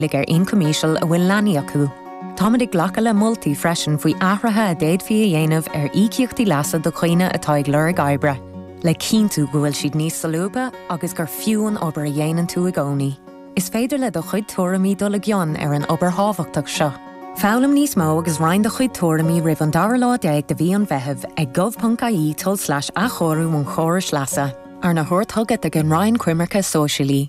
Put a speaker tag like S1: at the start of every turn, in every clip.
S1: lig incommercial a bhfuil leanaí acu. Táimid ag ghlacha le moltaí freisin faoi ahratha a déad fí a dhéanamh ícíochtaí leasa do chuoine atá ag lur ag oibre. Le cíntú go bhfuil siad níos salúba agus gur fiúin obair a dhéanaan tú ag ónaí. Is féidir le do chuid tuairimí dul gcionn an obair hábhachtach seo. Fálam níos mó agus roinn do chuid tuairimí ribh an dar lá déag de bhí an bheitheh ag gov.ie/achorú mún chóris leasa ar na thuirthugad ag an roinn cuimarcha sóisialí.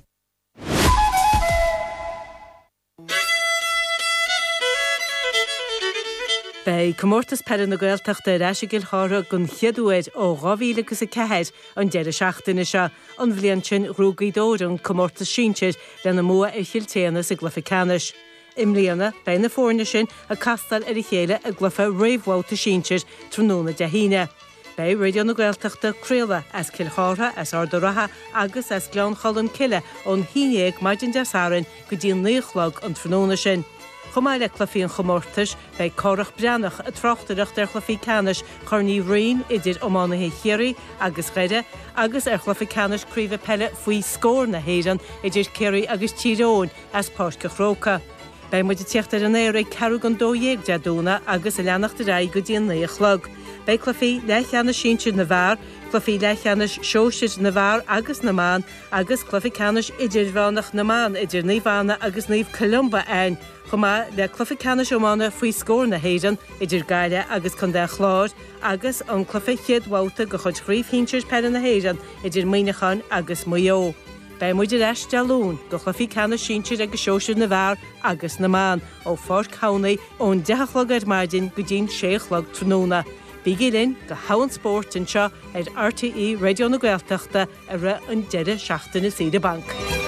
S2: Bei Comórtas Peire na Gaeltachta Rasigil Chara gun cheadúid ó 2004 an deire seachtainna seo an bhliain sin rúgaí dóran Comórtas Síntir le na mua ar chiiltéana sa glufacanis. Imlíana bei na fórne sin a castal ar i chéile a glufa réomhháta Síntir tróna de híine. Bei Radio na Gaeltachta Créala as Kilchara as Ardoratha agus as Gleon Cholan Kille ón híineag maidin de Sarin go dtíon níochlog an tróna sin. Chomáile clufií an chomórtas bei córach breannach a trochtaireach ar chlufií canis chuirní rion idir ómánathe chéirí agus gaide agus ar chlufií canis críomh pelle faoi scór na héireann idir céirí agus tíróin as páirce chróca. Bei muid tíochttar an éire ceú an dóhéag de dúna agus a leannachta ra go dtíon níochlog. Bei clufií leithcheanna Síntir na bhar, clufií leithcheannas Seoisiir na bhar agus na mán agus clufií canis idir bhánach na mán idir níomhánna agus níomh Columba ein. Chomá le clufií canis ómána faoi scór na héireann idir gaile agus chun de chláir agus an clufií chiadhháta go chuid chríomhhíntir Peire na héireann idir Muinechan agus Muo. Bei muidir eis dealún go chlufií canis Síntir agus Seoisiir na bhar agus na mán ó Fort County ón 10 ar maidin go dtíon 6 tróna. Bígilinn go hawan sport an seo ar RTE Radio na Gaeltachta ar an deire seachtainna Saoire Bank.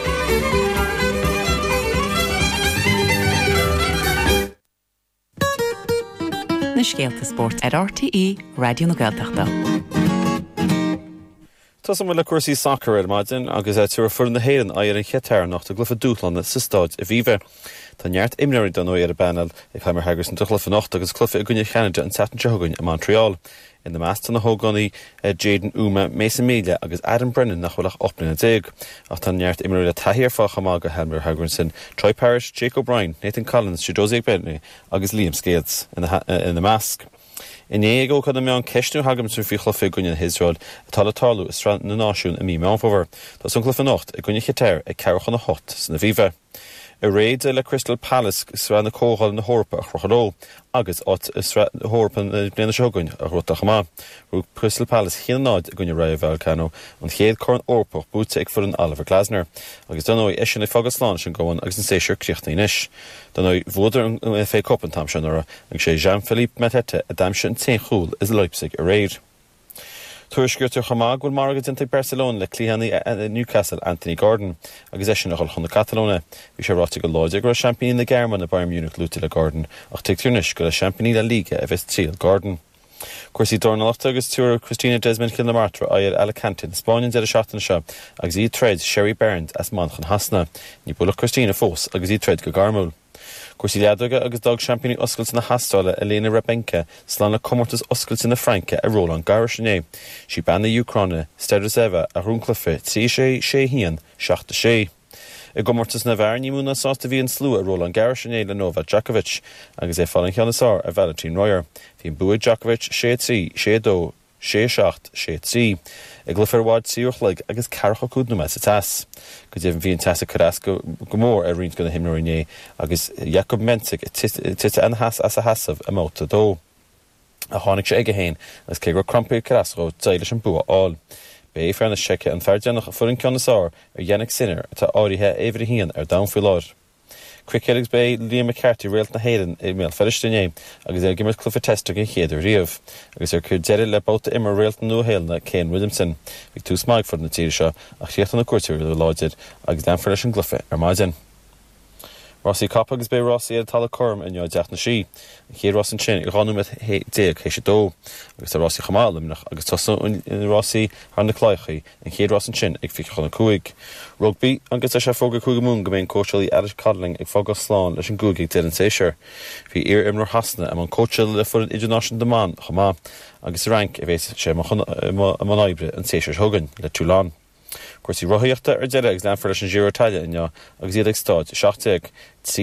S3: Na Scéalta Sport ar RTE Radio na Gaeltachta.
S4: Tás am le cuasaí soccer ar maidin agus tuair fuair na héireann ar an chetear nach do glufa dúchlanna sa stáid a bhíomh. Tá neart imnéirí don ó ar a banal ag Heimer Haggers an tuchla fannacht agus clufa a gcuine Cheanada an Satan Tehugain a Montreal. In the meastal na hóganí Jaden Uma, Mason Melia agus Adam Brennan nach bhfuilach opna na déag. Ach tá neart imnéirí a taithí ar fácha mága Heimer Haggers Troy Parrish, Jake O'Brien, Nathan Collins, Josie Bentley agus Liam Scales in the mask. In éag chud am meán ceistú hagam sú fi chlufa gúine Israel atá talú is strand na náisiún a mí meánfóver. Tás an chlufa nacht a gúine chetéir ag ceirchan na hot sna bhíomh. A réid le Crystal Palace sra na cóhall na hórpa a chrochadó agus át sra na hórpa na bliana seogain a rúta chamá. Rú Crystal Palace chéan náid a gúine raibh Valcano an chéad corn orpa búta ag fur an Oliver Glasner agus don ói isin na fágas lán sin gohain agus an séisiir críochta inis. Don ói bhúdar an FA Cup an tam sin ag sé Jean-Philippe Matete a daimse an 10 chúl is Leipzig a réir. Tuairisciúirtar chamá bhfuil margad inta Barcelona le clíhannaí Newcastle Anthony Gordon agus é sin na chun na Catalóna. Bhí sé ráta go láide gur a championí na Gearman na Bayern Munich lúta le Gordon ach teictúrnis go le championí le Liga a bheith tríal Gordon. Cuasaí dornalachta agus túir Christina Desmond Kilnamartra ar Alicante na Spáin de seachtainna seo agus í treid Sherry Burns as manchan hasna. Ní bula Christina fós agus í treid go garmúil. Cuasaí leadóga agus dag championí oscailte na hastála Elena Rebenka slán le Comórtas oscailte na Franca a Roland Garros-Siné. Sí banna Ucránna Sterdoseva a Rúncliffe 3-6 hían 7-6. I Comórtas na bhar ní múna sásta bhí an slú a Roland Garros-Siné le Novak Djokovic agus é fáilin cheannasáir a Valentin Royer. Bhíon buaid Djokovic 6-3, 6-2, 6-7, 6-3. I glufarháid síorchlaig agus carcha cúd na meas a tas. Go dtíobh bhíon tas a chudas go mór a riint go na himnaíné agus Jakob Mensik tite an has as a hasamh a móta dó. A tháinig sé ige héin agus cé gur crumpaí carasró dailes an bua áil. Bé fear na seice an feardeannach a furin ceannasáir ar Yannick Sinner atá áirithe éibre hían ar damfuil láir. Crickeligs Bay Liam McCarthy réalt na héireann i méal feristené agus ar gimmert clufa testar go chéad riamh agus ar chuir deireadh le báta immer réalt na nuahéalna Kane Williamson. Bhí tú smaig for na tíir seo ach chéachta na cuairteoir le láidir agus leanfar leis an glufa ar maidin. Rossi Coppa agus Bay Rossi ar tala chum in jo deach na sí. Chéad Ross an sin i ghanú met déag héise dó agus a Rossi chamálamnach agus tosa in Rossi ar na cláichaí in chéad Ross an sin ag ficha na cuaig. Rugby agus a sé fóga cúgamún go mbeon cóisiúlaí Irish Codling ag fóga sláán leis an gúgaigh déan séisiir. Bhí imnar hasna am an cóisiúil le fuair an idirnáisiún domán chamá agus rank a bhés sé man aibre an séisiir thugann le Toulon. cuasí roiíochta ar deire ag leanfar leis an Giro Italia inniu agus iad ag stáid 7